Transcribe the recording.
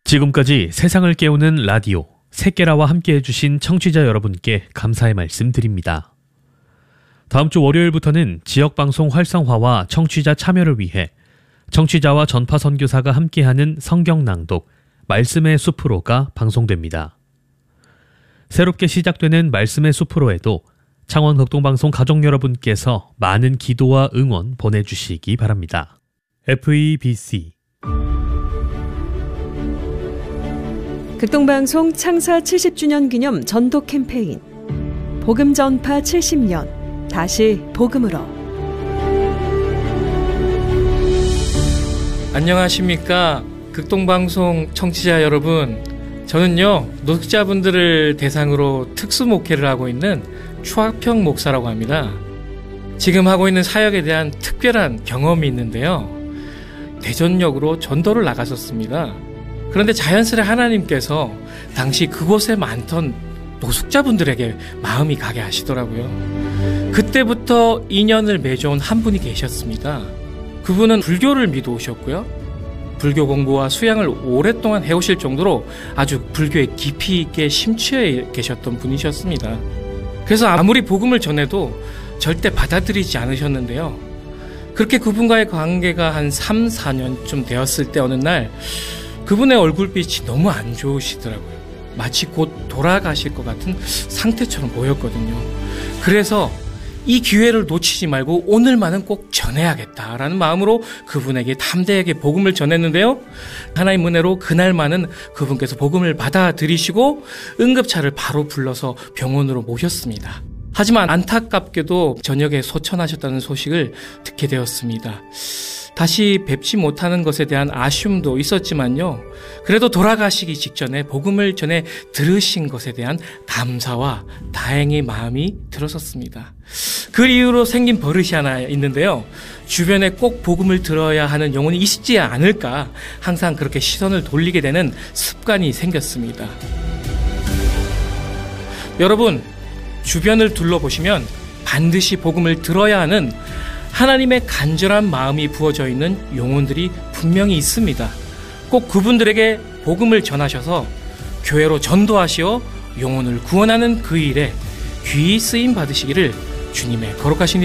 지금까지 세상을 깨우는 라디오 새깨라와 함께 해주신 청취자 여러분께 감사의 말씀 드립니다. 다음 주 월요일부터는 지역방송 활성화와 청취자 참여를 위해 청취자와 전파 선교사가 함께하는 성경 낭독 말씀의 숲으로가 방송됩니다. 새롭게 시작되는 말씀의 숲으로에도 창원 극동방송 가족 여러분께서 많은 기도와 응원 보내주시기 바랍니다. FEBC 극동방송 창사 70주년 기념 전도 캠페인 복음 전파 70년 다시 복음으로. 안녕하십니까 극동방송 청취자 여러분. 저는요 노숙자분들을 대상으로 특수 목회를 하고 있는 추학평 목사라고 합니다. 지금 하고 있는 사역에 대한 특별한 경험이 있는데요, 대전역으로 전도를 나갔었습니다. 그런데 자연스레 하나님께서 당시 그곳에 많던 노숙자분들에게 마음이 가게 하시더라고요. 그때부터 인연을 맺어온 한 분이 계셨습니다. 그분은 불교를 믿어 오셨고요, 불교 공부와 수양을 오랫동안 해오실 정도로 아주 불교에 깊이 있게 심취해 계셨던 분이셨습니다. 그래서 아무리 복음을 전해도 절대 받아들이지 않으셨는데요, 그렇게 그분과의 관계가 한 3, 4년쯤 되었을 때 어느 날 그분의 얼굴빛이 너무 안 좋으시더라고요. 마치 곧 돌아가실 것 같은 상태처럼 보였거든요. 그래서 이 기회를 놓치지 말고 오늘만은 꼭 전해야겠다라는 마음으로 그분에게 담대하게 복음을 전했는데요, 하나님 은혜로 그날만은 그분께서 복음을 받아들이시고 응급차를 바로 불러서 병원으로 모셨습니다. 하지만 안타깝게도 저녁에 소천하셨다는 소식을 듣게 되었습니다. 다시 뵙지 못하는 것에 대한 아쉬움도 있었지만요, 그래도 돌아가시기 직전에 복음을 전해 들으신 것에 대한 감사와 다행의 마음이 들었었습니다. 그 이후로 생긴 버릇이 하나 있는데요, 주변에 꼭 복음을 들어야 하는 영혼이 있지 않을까 항상 그렇게 시선을 돌리게 되는 습관이 생겼습니다. 여러분, 주변을 둘러보시면 반드시 복음을 들어야 하는 하나님의 간절한 마음이 부어져 있는 영혼들이 분명히 있습니다. 꼭 그분들에게 복음을 전하셔서 교회로 전도하시어 영혼을 구원하는 그 일에 귀히 쓰임 받으시기를 주님의 거룩하신